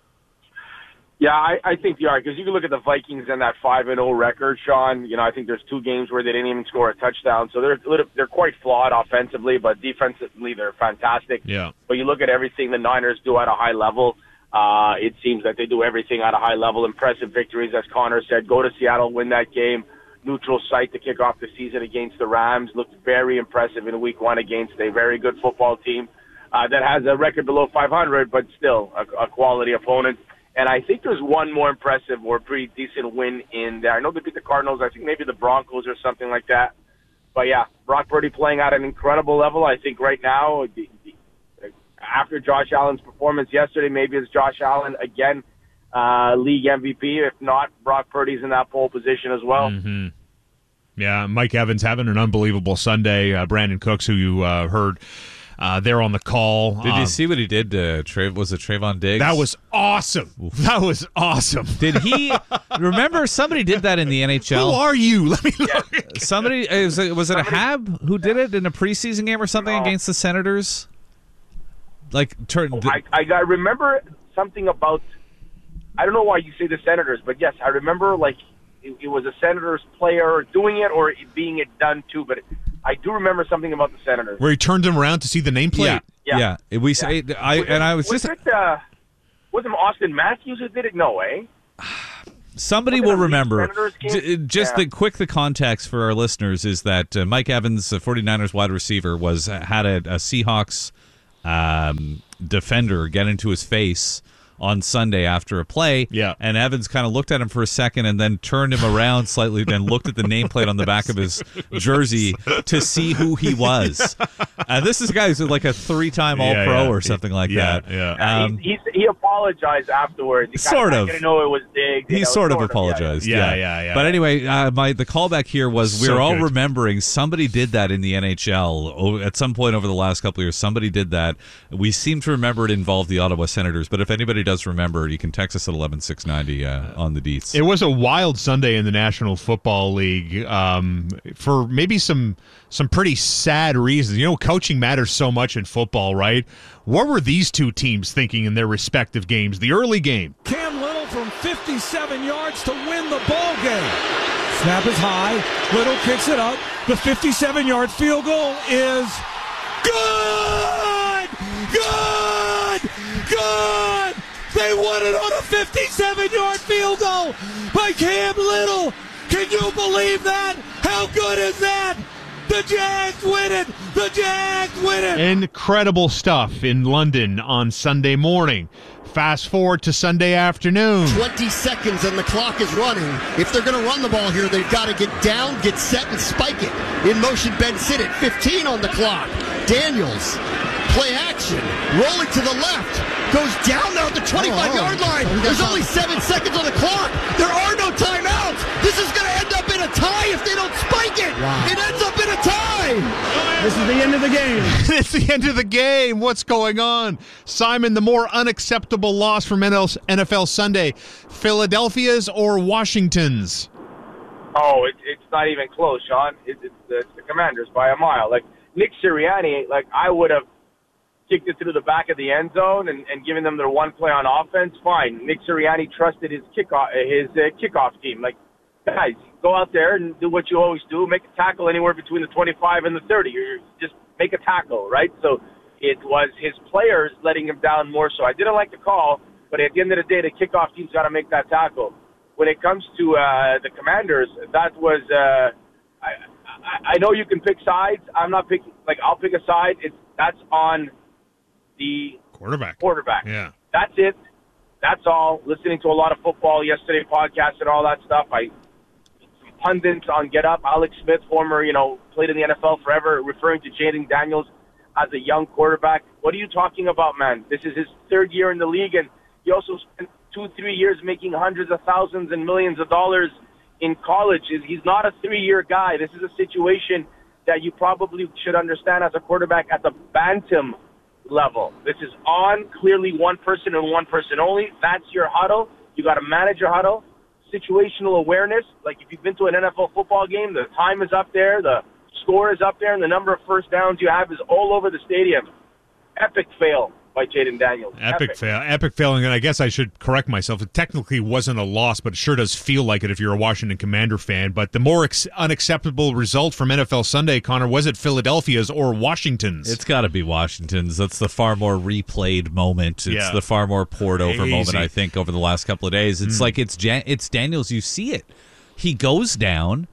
S14: Yeah, I think they are, because you can look at the Vikings and that 5-0 record, Sean. I think there's 2 games where they didn't even score a touchdown, so they're quite flawed offensively, but defensively they're fantastic.
S11: Yeah.
S14: But you look at everything the Niners do at a high level. It seems that they do everything at a high level. Impressive victories, as Connor said. Go to Seattle, win that game. Neutral site to kick off the season against the Rams. Looked very impressive in Week 1 against a very good football team that has a record below 500, but still a quality opponent. And I think there's one more impressive or pretty decent win in there. I know they beat the Cardinals. I think maybe the Broncos or something like that. But, yeah, Brock Purdy playing at an incredible level. I think right now, after Josh Allen's performance yesterday, maybe it's Josh Allen again, league MVP. If not, Brock Purdy's in that pole position as well.
S11: Mm-hmm. Yeah, Mike Evans having an unbelievable Sunday. Brandon Cooks, who you heard there on the call.
S10: Did you see what he did to was it Trayvon Diggs?
S11: That was awesome. That was awesome.
S10: Did he remember somebody did that in the NHL?
S11: Who are you? Let me look.
S10: Somebody was it a Hab who did it in a preseason game or something against the Senators? Like
S14: I remember something about, I don't know why you say the Senators, but yes, I remember like it was a Senators player doing it or being it done too, but I do remember something about the Senators.
S11: Where he turned him around to see the nameplate?
S10: Yeah.
S14: Wasn't Austin Matthews who did it? No way.
S10: Somebody will remember. The context for our listeners is that Mike Evans, the 49ers wide receiver, had a Seahawks defender get into his face on Sunday after a play.
S11: Yeah.
S10: And Evans kind of looked at him for a second and then turned him around slightly, then looked at the nameplate on the back of his jersey to see who he was. This is a guy who's like a 3-time All-Pro or something like that.
S14: Yeah. He apologized afterwards.
S10: Sort of.
S14: I didn't know it was Diggs.
S10: He sort of apologized.
S11: Yeah.
S10: But anyway, the callback here was we're all remembering somebody did that in the NHL at some point over the last couple of years. Somebody did that. We seem to remember it involved the Ottawa Senators, but if anybody does remember, you can text us at 11690 on the deets.
S11: It was a wild Sunday in the National Football League for maybe some pretty sad reasons. You know, coaching matters so much in football, right? What were these two teams thinking in their respective games? The early game.
S4: Cam Little from 57 yards to win the ball game. Snap is high. Little kicks it up. The 57-yard field goal is good! Good! They won it on a 57-yard field goal by Cam Little. Can you believe that? How good is that? The Jags win it. The Jags win it.
S11: Incredible stuff in London on Sunday morning. Fast forward to Sunday afternoon.
S15: 20 seconds and the clock is running. If they're going to run the ball here, they've got to get down, get set, and spike it. In motion, Ben Sinnott, 15 on the clock. Daniels, play action, rolling to the left, goes down now at the 25-yard line. There's only 7 seconds on the clock. There are no timeouts. This is going to end up in a tie if they don't spike it. Wow. It ends up in a tie.
S25: This is the end of the game.
S11: It's the end of the game. What's going on? Simon, the more unacceptable loss from NFL Sunday, Philadelphia's or Washington's?
S14: Oh, it's not even close, Sean. It's the Commanders by a mile. Like, Nick Sirianni, I would have kicked it through the back of the end zone and given them their one play on offense. Fine. Nick Sirianni trusted his kickoff team. Like, guys, go out there and do what you always do. Make a tackle anywhere between the 25 and the 30. You just make a tackle, right? So it was his players letting him down more so. I didn't like the call, but at the end of the day, the kickoff team's got to make that tackle. When it comes to the Commanders, that was I know you can pick sides. I'm not picking. I'll pick a side. That's on the
S11: quarterback. Yeah,
S14: that's it. That's all. Listening to a lot of football yesterday, podcasts and all that stuff. Some pundits on Get Up. Alex Smith, former, played in the NFL forever, referring to Jaden Daniels as a young quarterback. What are you talking about, man? This is his third year in the league, and he also spent 2-3 years making hundreds of thousands and millions of dollars in college. He's not a 3-year guy. This is a situation that you probably should understand as a quarterback at the bantam level. This is on clearly one person and one person only. That's your huddle. You got to manage your huddle. Situational awareness. Like if you've been to an NFL football game, the time is up there, the score is up there, and the number of first downs you have is all over the stadium. Epic fail by Jaden Daniels.
S11: Epic fail, and I guess I should correct myself. It technically wasn't a loss, but it sure does feel like it if you're a Washington Commander fan. But the more unacceptable result from NFL Sunday, Connor, was it Philadelphia's or Washington's?
S10: It's got to be Washington's. That's the far more replayed moment. It's the far more poured over moment, I think, over the last couple of days. It's like it's Daniels. You see it. He goes down.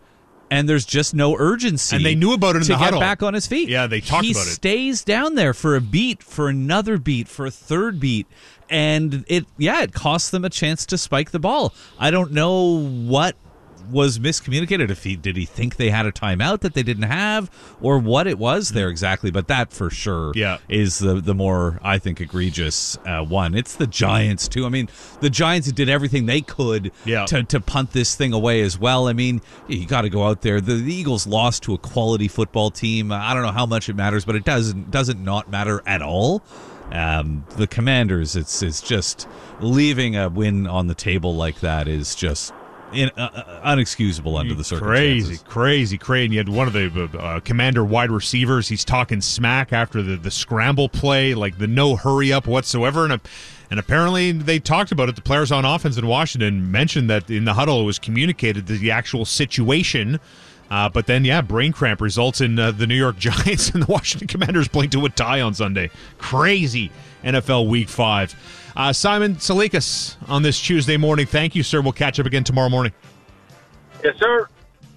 S10: And there's just no urgency.
S11: And they knew about it in the huddle.
S10: To get back on his feet.
S11: Yeah, they talked about it.
S10: He stays down there for a beat, for another beat, for a third beat. And it cost them a chance to spike the ball. I don't know what was miscommunicated. Did he think they had a timeout that they didn't have, or what it was there exactly? But that for sure is the more, I think, egregious one. It's the Giants too. I mean, the Giants did everything they could to punt this thing away as well. I mean, you got to go out there. The Eagles lost to a quality football team. I don't know how much it matters, but it doesn't not matter at all. The Commanders, it's just leaving a win on the table like that is just unexcusable under the circumstances.
S11: Crazy. And you had one of the Commander wide receivers. He's talking smack after the scramble play, like the no hurry up whatsoever. And apparently they talked about it. The players on offense in Washington mentioned that in the huddle it was communicated the actual situation. But then, brain cramp results in the New York Giants and the Washington Commanders playing to a tie on Sunday. Crazy NFL Week 5. Simon Salikas on this Tuesday morning. Thank you, sir. We'll catch up again tomorrow morning.
S14: Yes, sir.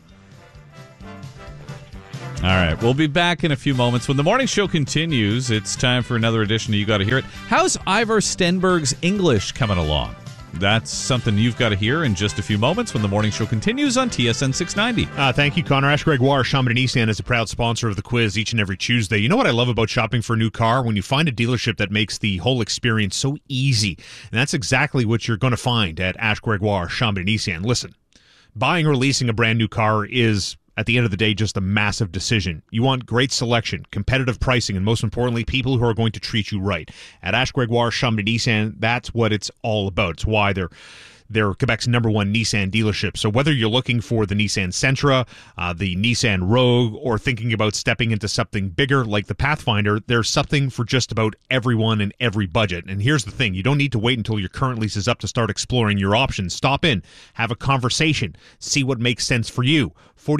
S10: All right. We'll be back in a few moments. When the morning show continues, it's time for another edition of You Gotta Hear It. How's Ivar Stenberg's English coming along? That's something you've got to hear in just a few moments when the morning show continues on TSN 690.
S11: Thank you, Connor. Ash Gregoire, Chambly Nissan is a proud sponsor of the quiz each and every Tuesday. You know what I love about shopping for a new car? When you find a dealership that makes the whole experience so easy. And that's exactly what you're going to find at Ash Gregoire, Chambly Nissan. Listen, buying or leasing a brand new car is, at the end of the day, just a massive decision. You want great selection, competitive pricing, and most importantly, people who are going to treat you right. At Ash Gregoire, Chambly Nissan, that's what it's all about. It's why they're Quebec's #1 Nissan dealership. So whether you're looking for the Nissan Sentra, the Nissan Rogue, or thinking about stepping into something bigger like the Pathfinder, there's something for just about everyone and every budget. And here's the thing. You don't need to wait until your current lease is up to start exploring your options. Stop in, have a conversation, see what makes sense for you.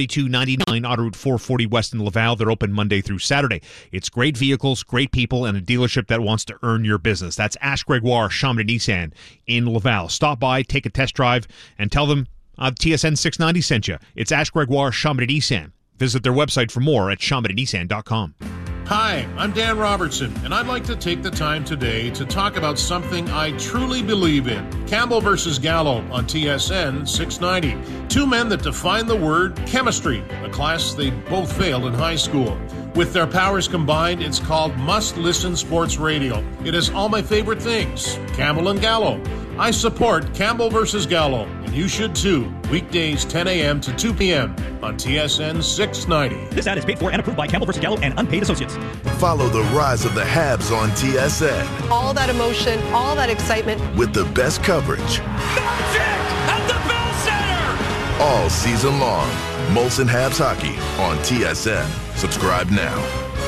S11: 4299 Autoroute 440 West in Laval. They're open Monday through Saturday. It's great vehicles, great people, and a dealership that wants to earn your business. That's Ash Gregoire, Chambly Nissan in Laval. Stop by, take a test drive, and tell them TSN 690 sent you. It's Ash Gregoire, Chambly Nissan. Visit their website for more at chamblynissan.com.
S16: Hi, I'm Dan Robertson, and I'd like to take the time today to talk about something I truly believe in. Campbell versus Gallo on TSN 690. Two men that define the word chemistry, a class they both failed in high school. With their powers combined, it's called Must Listen Sports Radio. It has all my favorite things. Campbell and Gallo. I support Campbell versus Gallo, and you should too. Weekdays 10 a.m. to 2 p.m. on TSN 690.
S17: This ad is paid for and approved by Campbell versus Gallo and unpaid associates.
S22: Follow the rise of the Habs on TSN.
S21: All that emotion, all that excitement.
S22: With the best coverage.
S5: Magic at the Bell Center!
S22: All season long. Molson Habs Hockey on TSN. Subscribe now.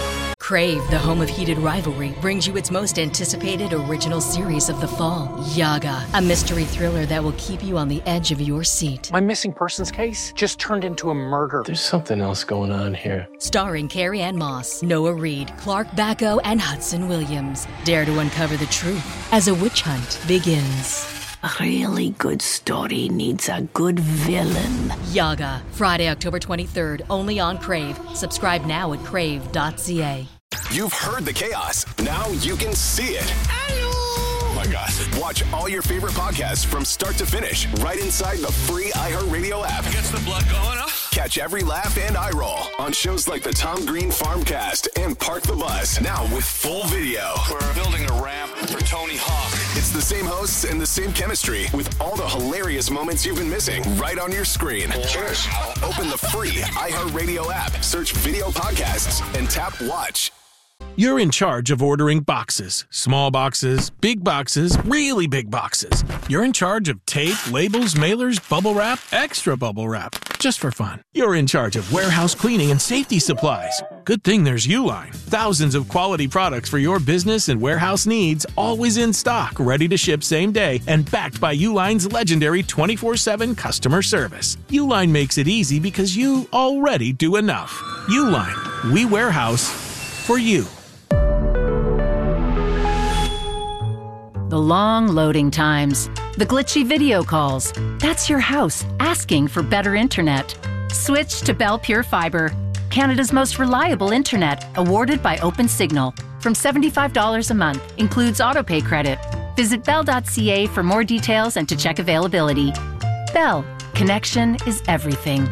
S20: Crave, the home of heated rivalry, brings you its most anticipated original series of the fall, Yaga, a mystery thriller that will keep you on the edge of your seat.
S23: My missing persons case just turned into a murder.
S24: There's something else going on here.
S20: Starring Carrie Ann Moss, Noah Reid, Clark Bacco, and Hudson Williams. Dare to uncover the truth as a witch hunt begins.
S26: A really good story needs a good villain.
S20: Yaga, Friday, October 23rd, only on Crave. Subscribe now at crave.ca.
S12: You've heard the chaos. Now you can see it. Oh my God. Watch all your favorite podcasts from start to finish right inside the free iHeartRadio app.
S5: Gets the blood going, huh?
S12: Catch every laugh and eye roll on shows like the Tom Green Farmcast and Park the Bus. Now with full video.
S5: We're building a ramp for Tony Hawk.
S12: It's the same hosts and the same chemistry with all the hilarious moments you've been missing right on your screen. Cheers. Open the free iHeartRadio app, search video podcasts, and tap watch.
S27: You're in charge of ordering boxes. Small boxes, big boxes, really big boxes. You're in charge of tape, labels, mailers, bubble wrap, extra bubble wrap, just for fun. You're in charge of warehouse cleaning and safety supplies. Good thing there's Uline. Thousands of quality products for your business and warehouse needs, always in stock, ready to ship same day, and backed by Uline's legendary 24/7 customer service. Uline makes it easy because you already do enough. Uline, we warehouse for you.
S28: The long loading times, the glitchy video calls. That's your house asking for better internet. Switch to Bell Pure Fibre, Canada's most reliable internet, awarded by OpenSignal. From $75 a month, includes autopay credit. Visit bell.ca for more details and to check availability. Bell, connection is everything.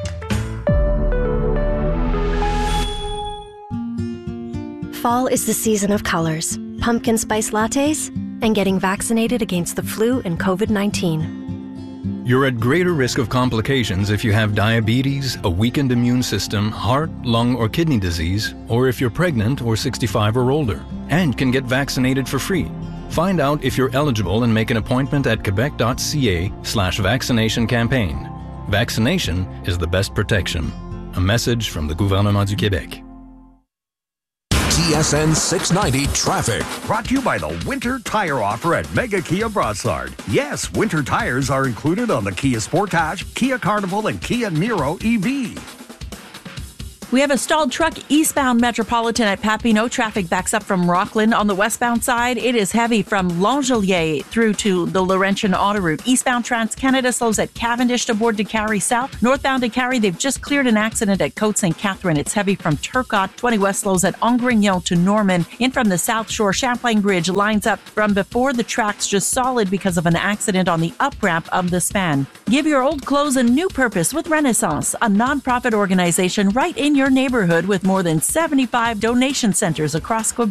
S1: Fall is the season of colors, pumpkin spice lattes, and getting vaccinated against the flu and COVID-19.
S2: You're at greater risk of complications if you have diabetes, a weakened immune system, heart, lung, or kidney disease, or if you're pregnant or 65 or older, and can get vaccinated for free. Find out if you're eligible and make an appointment at quebec.ca/vaccination campaign. Vaccination is the best protection. A message from the Gouvernement du Québec.
S3: TSN 690 Traffic.
S7: Brought to you by the Winter Tire Offer at Mega Kia Brossard. Yes, winter tires are included on the Kia Sportage, Kia Carnival, and Kia Niro EV.
S8: We have a stalled truck eastbound Metropolitan at Papineau. Traffic backs up from Rockland on the westbound side. It is heavy from Langelier through to the Laurentian Autoroute. Eastbound Trans-Canada slows at Cavendish to board to Carrie South. Northbound to Carrie, they've just cleared an accident at Côte St. Catherine. It's heavy from Turcotte. 20 West slows at Angrignon to Norman. In from the South Shore, Champlain Bridge lines up from before the tracks, just solid because of an accident on the up-ramp of the span. Give your old clothes a new purpose with Renaissance, a nonprofit organization right in your neighborhood with more than 75 donation centers across Quebec.